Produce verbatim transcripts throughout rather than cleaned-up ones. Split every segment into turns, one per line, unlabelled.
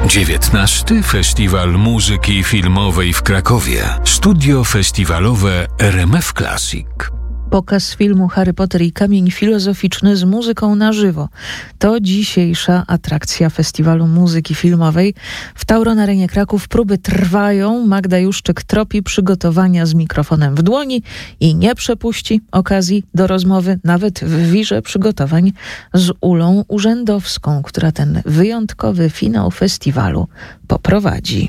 dziewiętnasty Festiwal Muzyki Filmowej w Krakowie. Studio festiwalowe R M F Classic.
Pokaz filmu Harry Potter i Kamień Filozoficzny z muzyką na żywo. To dzisiejsza atrakcja Festiwalu Muzyki Filmowej. W Tauron Arenie Kraków próby trwają. Magda Juszczyk tropi przygotowania z mikrofonem w dłoni i nie przepuści okazji do rozmowy nawet w wirze przygotowań z Ulą Urzędowską, która ten wyjątkowy finał festiwalu poprowadzi.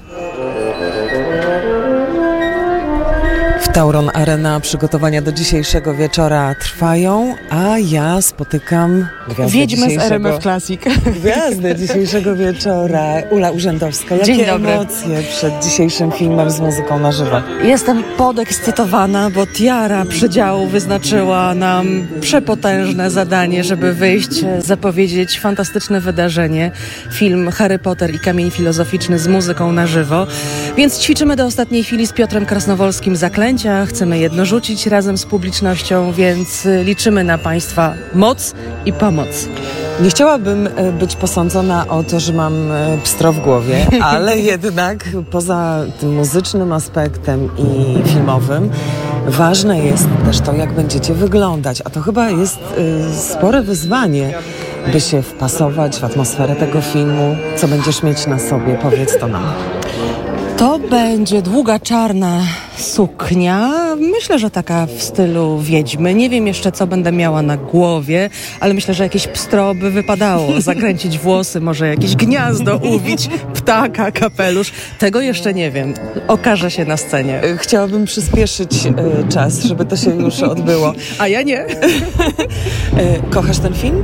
Tauron Arena, przygotowania do dzisiejszego wieczora trwają, a ja spotykam gwiazdę
Wiedźmę z R M F Classic.
Gwiazdę dzisiejszego wieczora, Ula Urzędowska. Jakie
Dzień dobry.
emocje przed dzisiejszym filmem z muzyką na żywo?
Jestem podekscytowana, bo Tiara Przydziału wyznaczyła nam przepotężne zadanie, żeby wyjść, zapowiedzieć fantastyczne wydarzenie. Film Harry Potter i Kamień Filozoficzny z muzyką na żywo. Więc ćwiczymy do ostatniej chwili z Piotrem Krasnowolskim zaklęcia. Chcemy jedno rzucić razem z publicznością, więc liczymy na Państwa moc i pomoc.
Nie chciałabym być posądzona o to, że mam pstro w głowie, ale jednak poza tym muzycznym aspektem i filmowym ważne jest też to, jak będziecie wyglądać, a to chyba jest spore wyzwanie, by się wpasować w atmosferę tego filmu. Co będziesz mieć na sobie? Powiedz to nam.
To będzie długa, czarna suknia. Myślę, że taka w stylu Wiedźmy. Nie wiem jeszcze, co będę miała na głowie, ale myślę, że jakieś pstro by wypadało. Zakręcić włosy, może jakieś gniazdo ubić, ptaka, kapelusz. Tego jeszcze nie wiem. Okaże się na scenie.
Chciałabym przyspieszyć y, czas, żeby to się już odbyło.
A ja nie.
Kochasz ten film?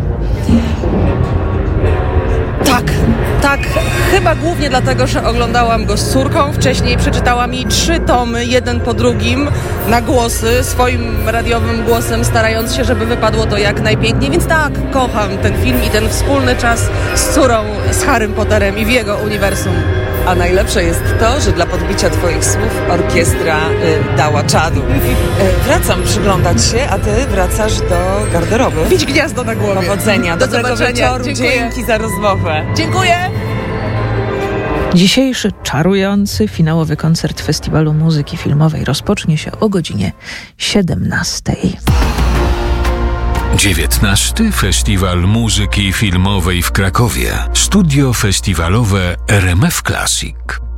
Tak, tak. Chyba głównie dlatego, że oglądałam go z córką. Wcześniej przeczytałam jej trzy tomy, jeden po drugim, na głosy, swoim radiowym głosem, starając się, żeby wypadło to jak najpiękniej. Więc tak, kocham ten film i ten wspólny czas z córą, z Harrym Potterem i w jego uniwersum.
A najlepsze jest to, że dla podbicia twoich słów orkiestra y, dała czadu. Y, wracam przyglądać się, a ty wracasz do garderoby.
Bić gniazdo na głowie.
Powodzenia.
Do
Dobrego
zobaczenia.
wieczoru.
Dziękuję.
Dzięki za rozmowę.
Dziękuję.
Dzisiejszy czarujący finałowy koncert Festiwalu Muzyki Filmowej rozpocznie się o godzinie siedemnastej.
dziewiętnasty Festiwal Muzyki Filmowej w Krakowie. Studio festiwalowe R M F Classic.